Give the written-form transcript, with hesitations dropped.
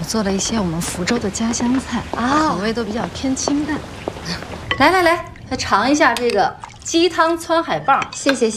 做了一些我们福州的家乡菜啊， 口味都比较偏清淡。 来，尝一下这个鸡汤汆海棒，谢谢。